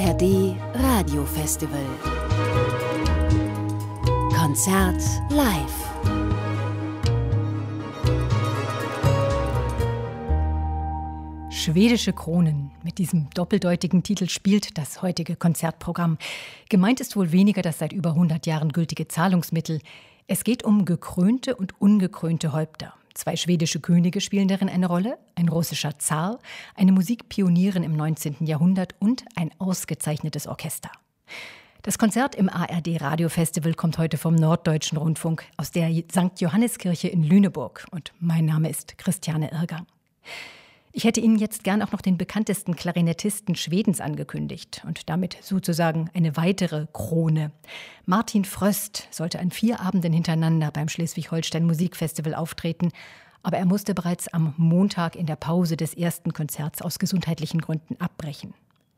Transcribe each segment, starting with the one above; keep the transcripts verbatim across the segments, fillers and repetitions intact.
R D Radiofestival. Konzert live. Schwedische Kronen. Mit diesem doppeldeutigen Titel spielt das heutige Konzertprogramm. Gemeint ist wohl weniger das seit über hundert Jahren gültige Zahlungsmittel. Es geht um gekrönte und ungekrönte Häupter. Zwei schwedische Könige spielen darin eine Rolle, ein russischer Zar, eine Musikpionierin im neunzehnten Jahrhundert und ein ausgezeichnetes Orchester. Das Konzert im A R D Radiofestival kommt heute vom Norddeutschen Rundfunk aus der Sankt Johanniskirche in Lüneburg. Und mein Name ist Christiane Irgang. Ich hätte Ihnen jetzt gern auch noch den bekanntesten Klarinettisten Schwedens angekündigt und damit sozusagen eine weitere Krone. Martin Fröst sollte an vier Abenden hintereinander beim Schleswig-Holstein Musikfestival auftreten, aber er musste bereits am Montag in der Pause des ersten Konzerts aus gesundheitlichen Gründen abbrechen.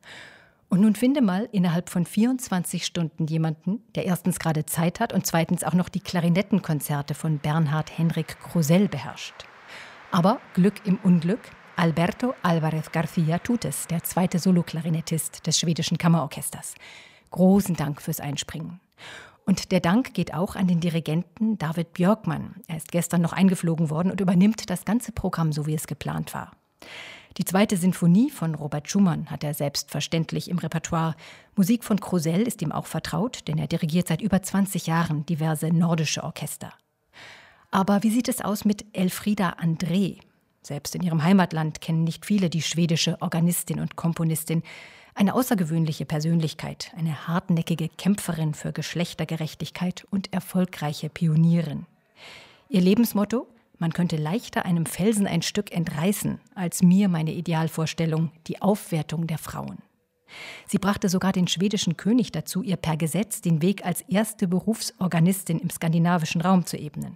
Und nun finde mal innerhalb von vierundzwanzig Stunden jemanden, der erstens gerade Zeit hat und zweitens auch noch die Klarinettenkonzerte von Bernhard Henrik Krusell beherrscht. Aber Glück im Unglück, Alberto Álvarez García tut es, der zweite Soloklarinettist des schwedischen Kammerorchesters. Großen Dank fürs Einspringen. Und der Dank geht auch an den Dirigenten David Björkman. Er ist gestern noch eingeflogen worden und übernimmt das ganze Programm, so wie es geplant war. Die zweite Sinfonie von Robert Schumann hat er selbstverständlich im Repertoire. Musik von Krusell ist ihm auch vertraut, denn er dirigiert seit über zwanzig Jahren diverse nordische Orchester. Aber wie sieht es aus mit Elfriede André? Selbst in ihrem Heimatland kennen nicht viele die schwedische Organistin und Komponistin. Eine außergewöhnliche Persönlichkeit, eine hartnäckige Kämpferin für Geschlechtergerechtigkeit und erfolgreiche Pionierin. Ihr Lebensmotto: Man könnte leichter einem Felsen ein Stück entreißen, als mir meine Idealvorstellung, die Aufwertung der Frauen. Sie brachte sogar den schwedischen König dazu, ihr per Gesetz den Weg als erste Berufsorganistin im skandinavischen Raum zu ebnen.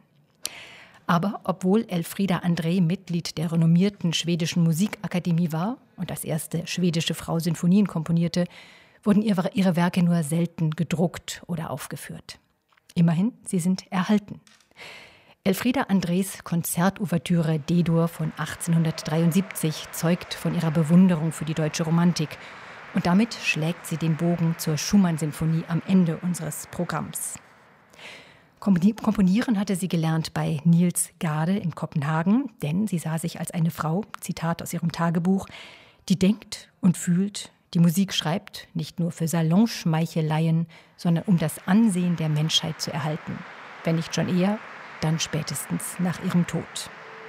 Aber obwohl Elfriede André Mitglied der renommierten schwedischen Musikakademie war und als erste schwedische Frau Sinfonien komponierte, wurden ihre Werke nur selten gedruckt oder aufgeführt. Immerhin, sie sind erhalten. Elfriede Andrés Konzertouvertüre D-Dur von achtzehnhundertdreiundsiebzig zeugt von ihrer Bewunderung für die deutsche Romantik. Und damit schlägt sie den Bogen zur Schumann-Sinfonie am Ende unseres Programms. Komponieren hatte sie gelernt bei Niels Gade in Kopenhagen, denn sie sah sich als eine Frau, Zitat aus ihrem Tagebuch, die denkt und fühlt, die Musik schreibt, nicht nur für Salonschmeicheleien, sondern um das Ansehen der Menschheit zu erhalten. Wenn nicht schon eher, dann spätestens nach ihrem Tod.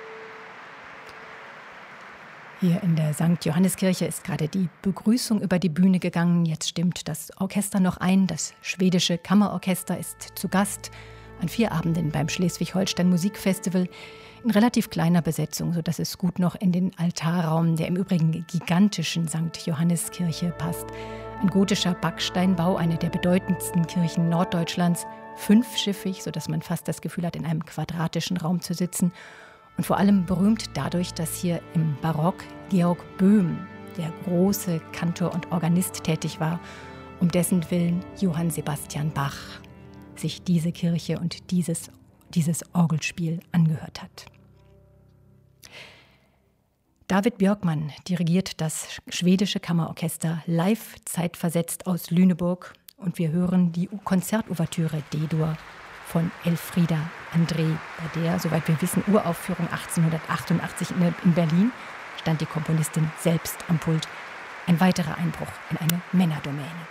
Hier in der Sankt Johanniskirche ist gerade die Begrüßung über die Bühne gegangen. Jetzt stimmt das Orchester noch ein. Das schwedische Kammerorchester ist zu Gast an vier Abenden beim Schleswig-Holstein Musikfestival in relativ kleiner Besetzung, sodass es gut noch in den Altarraum der im Übrigen gigantischen Sankt Johanniskirche passt. Ein gotischer Backsteinbau, eine der bedeutendsten Kirchen Norddeutschlands, fünfschiffig, sodass man fast das Gefühl hat, in einem quadratischen Raum zu sitzen. Und vor allem berühmt dadurch, dass hier im Barock Georg Böhm, der große Kantor und Organist, tätig war, um dessen Willen Johann Sebastian Bach sich diese Kirche und dieses, dieses Orgelspiel angehört hat. David Björkman dirigiert das schwedische Kammerorchester live zeitversetzt aus Lüneburg und wir hören die Konzertouvertüre D-Dur von Elfriede André, bei der, soweit wir wissen, Uraufführung achtzehnhundertachtundachtzig in Berlin, stand die Komponistin selbst am Pult. Ein weiterer Einbruch in eine Männerdomäne.